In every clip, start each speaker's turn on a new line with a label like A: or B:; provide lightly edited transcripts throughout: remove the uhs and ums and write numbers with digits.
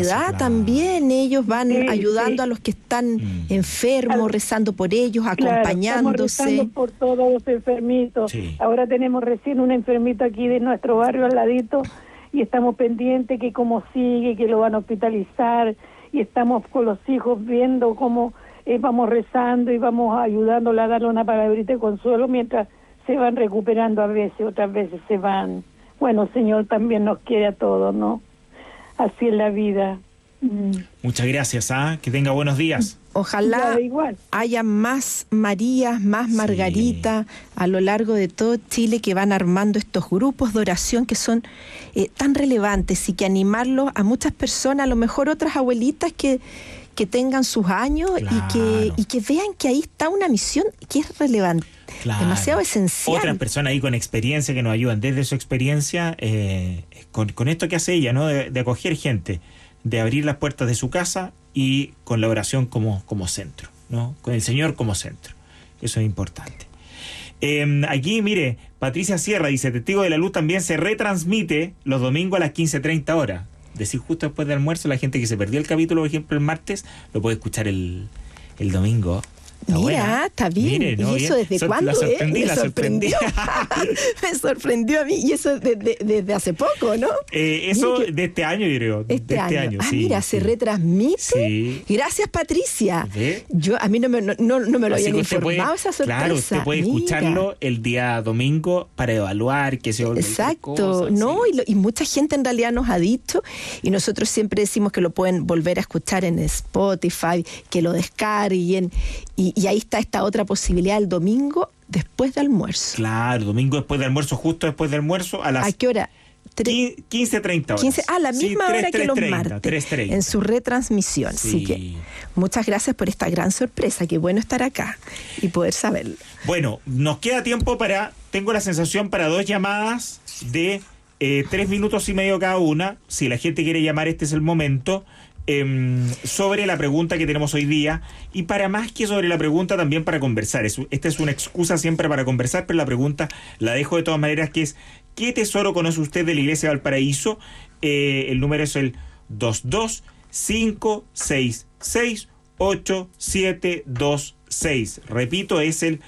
A: comunidad,
B: claro.
A: También ellos van ayudando a los que están enfermos, rezando por ellos, acompañándose.
C: Estamos rezando por todos los enfermitos.
B: Sí.
C: Ahora tenemos recién un enfermito aquí de nuestro barrio al ladito y estamos pendientes que cómo sigue, que lo van a hospitalizar, y estamos con los hijos viendo cómo vamos rezando y vamos ayudándole a darle una palabrita de consuelo mientras se van recuperando a veces, otras veces se van. Bueno, Señor también nos quiere a todos, ¿no? Así es la vida.
B: Muchas gracias, que tenga buenos días.
A: Ojalá haya más Marías, más Margarita a lo largo de todo Chile que van armando estos grupos de oración que son tan relevantes, y que animarlos a muchas personas, a lo mejor otras abuelitas que tengan sus años,
B: claro,
A: y que vean que ahí está una misión que es relevante,
B: claro,
A: demasiado esencial.
B: Otras personas ahí con experiencia que nos ayudan desde su experiencia, con esto que hace ella, ¿no? De acoger gente, de abrir las puertas de su casa y con la oración como centro, ¿no? Con el Señor como centro. Eso es importante. Aquí, mire, Patricia Sierra dice: Testigo de la Luz también se retransmite los domingos a las 15:30 horas. Decir, justo después del almuerzo, la gente que se perdió el capítulo, por ejemplo, el martes, lo puede escuchar el domingo.
A: Mira,
B: buena.
A: está bien.
B: Mire, ¿no?
A: ¿Y eso
B: bien.
A: desde cuándo?
B: La sorprendí.
A: Me sorprendió a mí. Y eso desde hace poco, ¿no?
B: Eso de este año, yo creo.
A: Este año.
B: Sí,
A: mira, se retransmite.
B: Sí.
A: Gracias, Patricia.
B: ¿Ve?
A: A mí no me lo habían informado, esa sorpresa.
B: Claro, usted puede escucharlo el día domingo para evaluar qué se olvidó.
A: Exacto,
B: cosas,
A: ¿no?
B: sí.
A: Y mucha gente en realidad nos ha dicho, y nosotros siempre decimos que lo pueden volver a escuchar en Spotify, que lo descarguen, y ahí está esta otra posibilidad el domingo después de almuerzo.
B: Claro, domingo después de almuerzo, justo después de almuerzo, a las...
A: ¿A qué hora?
B: 15:30 horas.
A: La misma hora que los
B: 3:30,
A: martes,
B: 3:30.
A: en su retransmisión.
B: Sí.
A: Así que muchas gracias por esta gran sorpresa, qué bueno estar acá y poder saberlo.
B: Bueno, nos queda tiempo tengo la sensación para 2 llamadas de 3 minutos y medio cada una. Si la gente quiere llamar, este es el momento. Sobre la pregunta que tenemos hoy día, y para más que sobre la pregunta, también para conversar. Esta es una excusa siempre para conversar, pero la pregunta la dejo de todas maneras, que es: ¿qué tesoro conoce usted de la Iglesia de Valparaíso? El número es el 22-566-8726. Repito, es el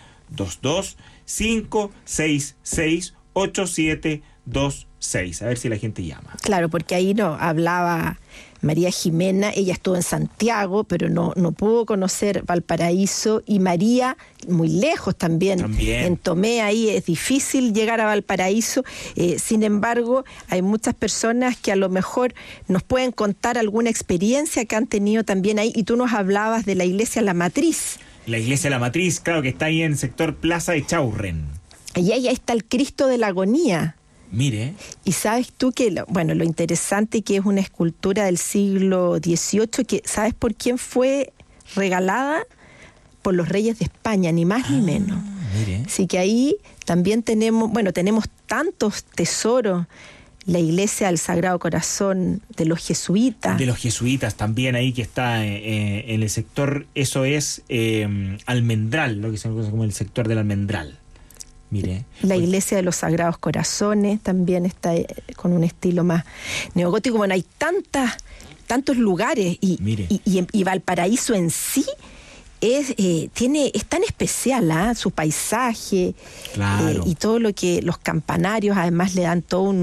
B: 22-566-8726. A ver si la gente llama.
A: Claro, porque ahí no hablaba María Jimena, ella estuvo en Santiago, pero no pudo conocer Valparaíso, y María, muy lejos también. En Tomé, ahí es difícil llegar a Valparaíso. Sin embargo, hay muchas personas que a lo mejor nos pueden contar alguna experiencia que han tenido también ahí, y tú nos hablabas de la Iglesia La Matriz.
B: La Iglesia La Matriz, claro, que está ahí en el sector Plaza de Chaurren.
A: Y ahí está el Cristo de la Agonía.
B: Mire.
A: Y sabes tú que, lo interesante que es una escultura del siglo XVIII, que ¿sabes por quién fue regalada? Por los reyes de España, ni más ni menos.
B: Mire.
A: Así que ahí también tenemos tantos tesoros. La Iglesia del Sagrado Corazón de los jesuitas.
B: De los jesuitas también, ahí que está en el sector, eso es Almendral, lo que se conoce como el sector del Almendral. Mire.
A: La Iglesia de los Sagrados Corazones también está con un estilo más neogótico. Bueno, hay tantos lugares, y Valparaíso en sí es tan especial, su paisaje,
B: claro,
A: y todo lo que los campanarios además le dan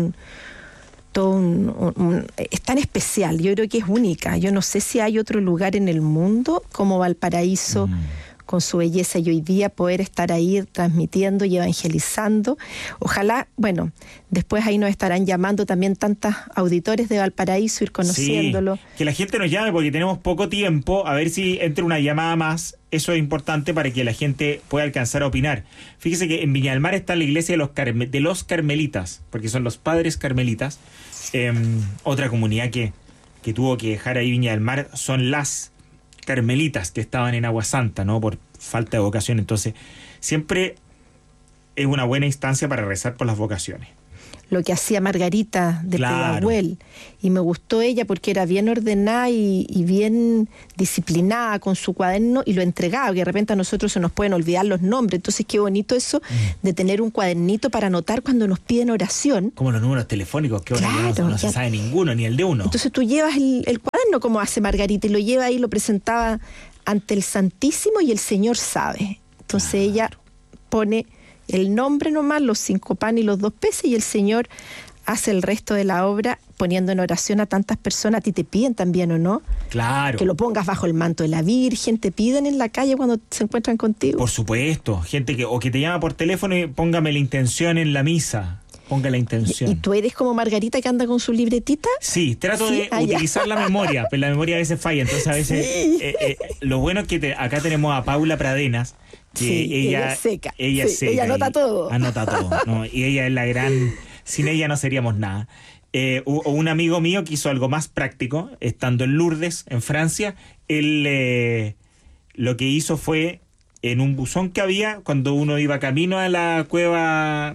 A: es tan especial. Yo creo que es única. Yo no sé si hay otro lugar en el mundo como Valparaíso, con su belleza, y hoy día poder estar ahí transmitiendo y evangelizando. Ojalá, después ahí nos estarán llamando también tantos auditores de Valparaíso, ir conociéndolo.
B: Sí, que la gente nos llame porque tenemos poco tiempo, a ver si entra una llamada más. Eso es importante para que la gente pueda alcanzar a opinar. Fíjese que en Viña del Mar está la iglesia de los carmelitas, porque son los padres carmelitas. Otra comunidad que tuvo que dejar ahí Viña del Mar son las carmelitas, que estaban en Agua Santa, ¿no? Por falta de vocación. Entonces, siempre es una buena instancia para rezar por las vocaciones.
A: Lo que hacía Margarita de Pedahuel, y me gustó ella porque era bien ordenada y bien disciplinada con su cuaderno, y lo entregaba, que de repente a nosotros se nos pueden olvidar los nombres. Entonces qué bonito eso de tener un cuadernito para anotar cuando nos piden oración.
B: Como los números telefónicos, que ahora no se sabe ninguno, ni el de uno.
A: Entonces tú llevas el cuaderno bueno como hace Margarita, y lo lleva ahí, lo presentaba ante el Santísimo y el Señor sabe. Entonces ella pone el nombre nomás, los 5 panes y los 2 peces, y el Señor hace el resto de la obra poniendo en oración a tantas personas. A ti te piden también, ¿o no?
B: Claro.
A: Que lo pongas bajo el manto de la Virgen, te piden en la calle cuando se encuentran contigo.
B: Por supuesto, gente que te llama por teléfono y póngame la intención en la misa. Ponga la intención.
A: ¿Y tú eres como Margarita que anda con su libretita?
B: Sí, trato de utilizar la memoria, pero la memoria a veveces falla, entonces a veces... lo bueno es que acá tenemos a Paula Pradenas, que ella es seca. Ella
A: anota todo.
B: Anota todo, ¿no? Y ella es la gran... Sin ella no seríamos nada. Un amigo mío que hizo algo más práctico, estando en Lourdes, en Francia, él lo que hizo fue, en un buzón que había, cuando uno iba camino a la cueva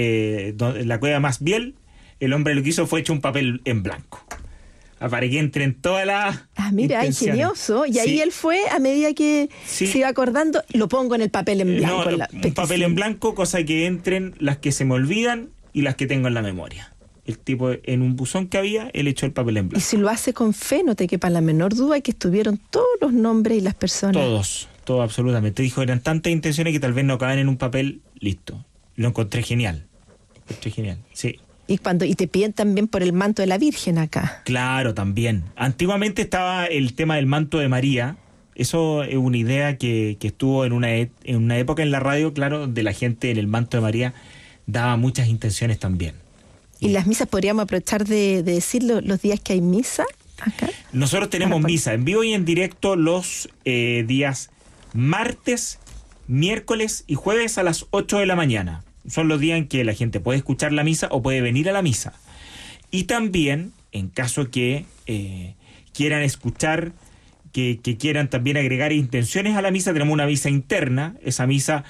B: la cueva Masbiel, el hombre lo que hizo fue echar un papel en blanco para que entre en toda la...
A: mira, ingenioso. Y ahí él fue, a medida que se iba acordando, lo pongo en el papel en blanco.
B: Un papel en blanco, cosa que entren las que se me olvidan y las que tengo en la memoria. El tipo, en un buzón que había, él echó el papel en blanco.
A: Y si lo hace con fe, no te quepa la menor duda que estuvieron todos los nombres y las personas.
B: Todo absolutamente. Dijo, eran tantas intenciones que tal vez no caben en un papel, listo. Lo encontré genial. Sí.
A: Y te piden también por el manto de la Virgen acá.
B: Claro, también. Antiguamente estaba el tema del manto de María. Eso es una idea que estuvo en una época en la radio, claro, de la gente en el manto de María daba muchas intenciones también.
A: ¿Y las misas podríamos aprovechar de decir los días que hay misa acá?
B: Nosotros tenemos misa en vivo y en directo los días martes, miércoles y jueves a las 8 de la mañana. Son los días en que la gente puede escuchar la misa o puede venir a la misa. Y también, en caso que quieran escuchar, que quieran también agregar intenciones a la misa, tenemos una misa interna. Esa misa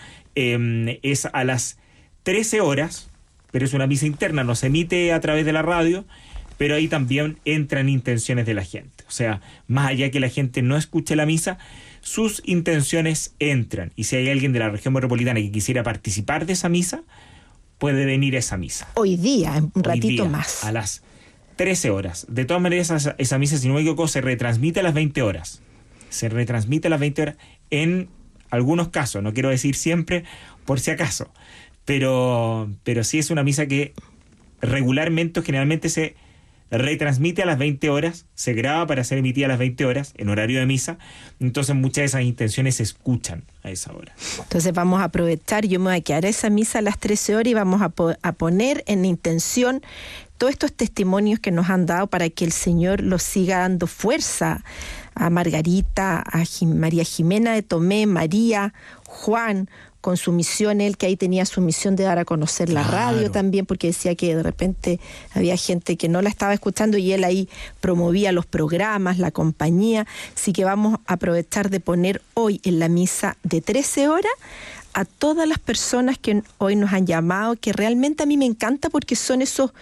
B: es a las 13 horas, pero es una misa interna, no se emite a través de la radio, pero ahí también entran intenciones de la gente. O sea, más allá que la gente no escuche la misa, sus intenciones entran. Y si hay alguien de la región metropolitana que quisiera participar de esa misa, puede venir a esa misa.
A: Hoy día, un ratito más.
B: A las 13 horas. De todas maneras, esa misa, si no me equivoco, se retransmite a las 20 horas. Se retransmite a las 20 horas en algunos casos, no quiero decir siempre, por si acaso. Pero sí es una misa que regularmente o generalmente se retransmite a las 20 horas, se graba para ser emitida a las 20 horas en horario de misa, entonces muchas de esas intenciones se escuchan a esa hora.
A: Entonces vamos a aprovechar, yo me voy a quedar a esa misa a las 13 horas y vamos a poner en intención todos estos testimonios que nos han dado para que el Señor los siga dando fuerza a Margarita, a María Jimena de Tomé, María, Juan, con su misión, él que ahí tenía su misión de dar a conocer la radio también, porque decía que de repente había gente que no la estaba escuchando y él ahí promovía los programas, la compañía. Así que vamos a aprovechar de poner hoy en la misa de 13 horas a todas las personas que hoy nos han llamado, que realmente a mí me encanta porque son esos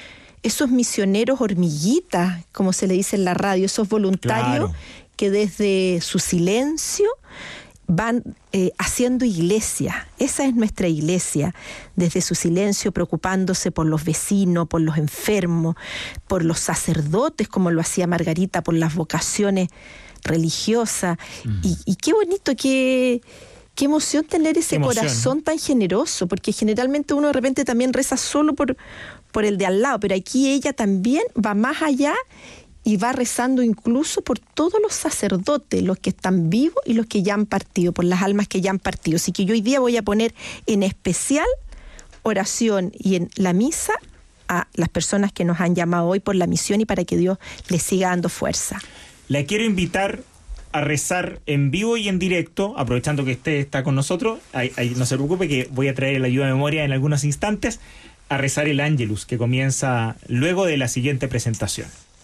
A: misioneros hormiguitas, como se le dice en la radio, esos voluntarios que desde su silencio van haciendo iglesia. Esa es nuestra iglesia, desde su silencio, preocupándose por los vecinos, por los enfermos, por los sacerdotes, como lo hacía Margarita, por las vocaciones religiosas. Y qué bonito, qué emoción tener ese corazón, ¿no?, tan generoso, porque generalmente uno de repente también reza solo por el de al lado, pero aquí ella también va más allá y va rezando incluso por todos los sacerdotes, los que están vivos y los que ya han partido, por las almas que ya han partido. Así que yo hoy día voy a poner en especial oración y en la misa a las personas que nos han llamado hoy por la misión y para que Dios les siga dando fuerza.
B: La quiero invitar a rezar en vivo y en directo, aprovechando que usted está con nosotros. No se preocupe que voy a traer la ayuda de memoria en algunos instantes, a rezar el Ángelus, que comienza luego de la siguiente presentación.